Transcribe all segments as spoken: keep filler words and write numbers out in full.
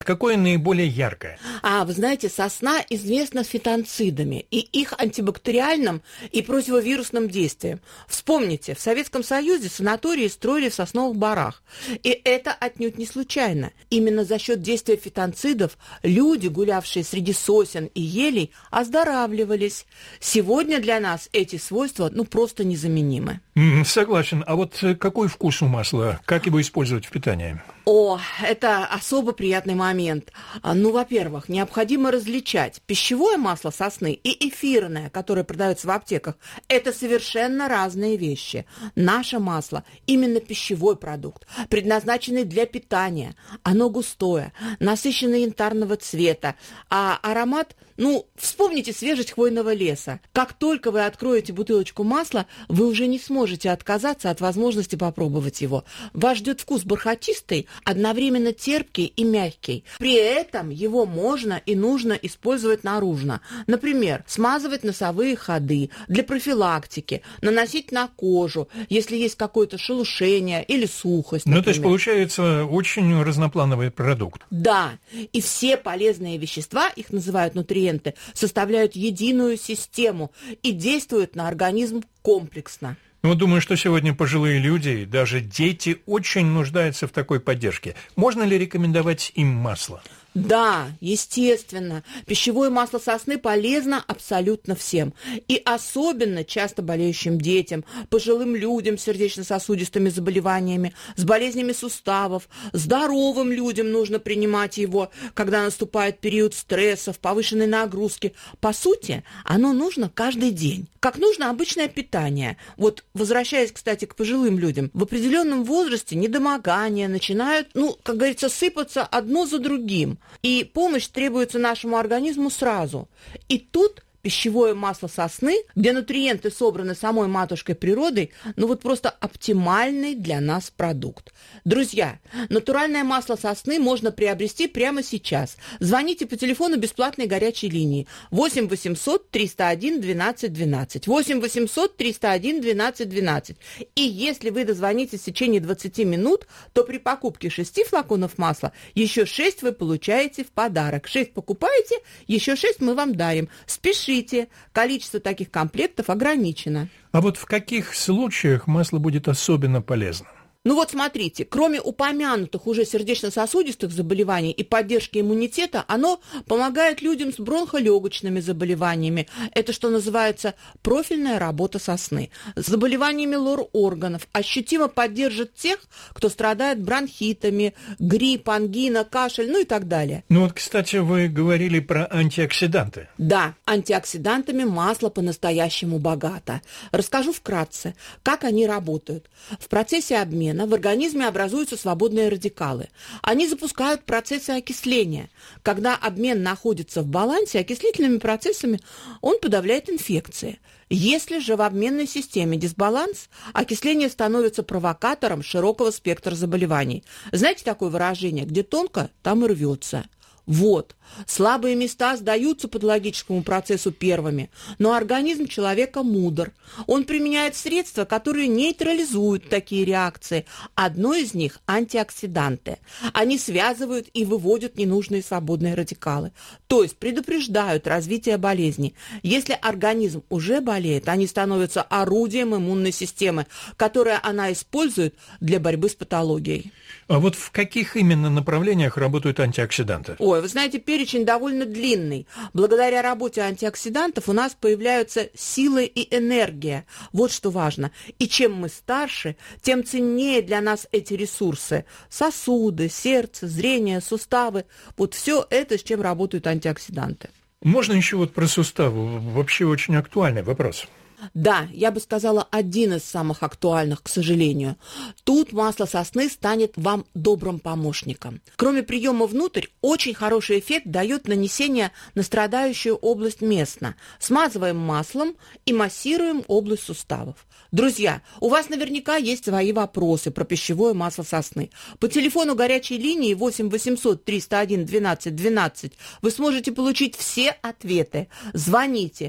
Какое наиболее яркое? А, вы знаете, сосна известна фитонцидами и их антибактериальным и противовирусным действием. Вспомните, в Советском Союзе санатории строили в сосновых борах. И это отнюдь не случайно. Именно за счет действия фитонцидов люди, гулявшие среди сосен и елей, оздоравливались. Сегодня для нас эти свойства ну просто незаменимы. Согласен. А вот какой вкус у масла? Как его использовать в питании? О, это особо приятный момент. Ну, во-первых, необходимо различать пищевое масло сосны и эфирное, которое продается в аптеках. Это совершенно разные вещи. Наше масло именно пищевой продукт, предназначенный для питания. Оно густое, насыщенное янтарного цвета, а аромат, ну, вспомните свежесть хвойного леса. Как только вы откроете бутылочку масла, вы уже не сможете отказаться от возможности попробовать его. Вас ждет вкус бархатистый, одновременно терпкий и мягкий. При этом его можно и нужно использовать наружно. Например, смазывать носовые ходы для профилактики, наносить на кожу, если есть какое-то шелушение или сухость. Ну, например. то есть получается очень разноплановый продукт. Да, и все полезные вещества, их называют нутриенты, составляют единую систему и действуют на организм комплексно. Ну, думаю, что сегодня пожилые люди, даже дети, очень нуждаются в такой поддержке. Можно ли рекомендовать им масло? Да, естественно. Пищевое масло сосны полезно абсолютно всем. И особенно часто болеющим детям, пожилым людям с сердечно-сосудистыми заболеваниями, с болезнями суставов. Здоровым людям нужно принимать его, когда наступает период стрессов, повышенной нагрузки. По сути, оно нужно каждый день. Как нужно обычное питание. Вот, возвращаясь, кстати, к пожилым людям, в определенном возрасте недомогания начинают, ну, как говорится, сыпаться одно за другим. И помощь требуется нашему организму сразу. И тут пищевое масло сосны, где нутриенты собраны самой матушкой природой, ну вот просто оптимальный для нас продукт. Друзья, натуральное масло сосны можно приобрести прямо сейчас. Звоните по телефону бесплатной горячей линии восемь восемьсот триста один двенадцать двенадцать. восемь восемьсот триста один двенадцать двенадцать. И если вы дозвонитесь в течение двадцати минут, то при покупке шести флаконов масла еще шесть вы получаете в подарок. шесть покупаете, еще шесть мы вам дарим. Спешите. Количество таких комплектов ограничено. А вот в каких случаях масло будет особенно полезно? Ну вот смотрите, кроме упомянутых уже сердечно-сосудистых заболеваний и поддержки иммунитета, оно помогает людям с бронхолегочными заболеваниями. Это, что называется, профильная работа сосны. С заболеваниями лор-органов ощутимо поддержит тех, кто страдает бронхитами, грипп, ангина, кашель, ну и так далее. Ну вот, кстати, вы говорили про антиоксиданты. Да, антиоксидантами масло по-настоящему богато. Расскажу вкратце, как они работают. В процессе обмена в организме образуются свободные радикалы. Они запускают процессы окисления. Когда обмен находится в балансе, окислительными процессами он подавляет инфекции. Если же в обменной системе дисбаланс, окисление становится провокатором широкого спектра заболеваний. Знаете такое выражение? Где тонко, там и рвется. Вот, слабые места сдаются патологическому процессу первыми, но организм человека мудр. Он применяет средства, которые нейтрализуют такие реакции. Одно из них – антиоксиданты. Они связывают и выводят ненужные свободные радикалы, то есть предупреждают развитие болезни. Если организм уже болеет, они становятся орудием иммунной системы, которое она использует для борьбы с патологией. А вот в каких именно направлениях работают антиоксиданты? Ой, вы знаете, перечень довольно длинный. Благодаря работе антиоксидантов у нас появляются силы и энергия. Вот что важно. И чем мы старше, тем ценнее для нас эти ресурсы. Сосуды, сердце, зрение, суставы. Вот все это, с чем работают антиоксиданты. Можно еще вот про суставы? Вообще очень актуальный вопрос. Да, я бы сказала, один из самых актуальных, к сожалению. Тут масло сосны станет вам добрым помощником. Кроме приема внутрь, очень хороший эффект дает нанесение на страдающую область местно. Смазываем маслом и массируем область суставов. Друзья, у вас наверняка есть свои вопросы про пищевое масло сосны. По телефону горячей линии восемь восемьсот триста один двенадцать двенадцать вы сможете получить все ответы. Звоните.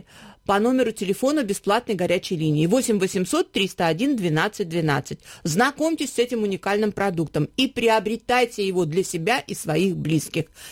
по номеру телефона бесплатной горячей линии восемь восемьсот триста один двенадцать двенадцать. Знакомьтесь с этим уникальным продуктом и приобретайте его для себя и своих близких.